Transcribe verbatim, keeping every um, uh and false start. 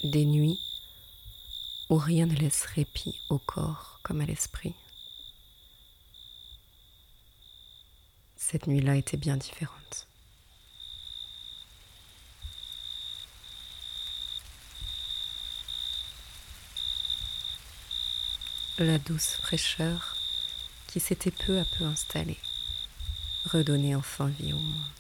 des nuits où rien ne laisse répit au corps comme à l'esprit. Cette nuit-là était bien différente. La douce fraîcheur qui s'était peu à peu installée redonnait enfin vie au monde.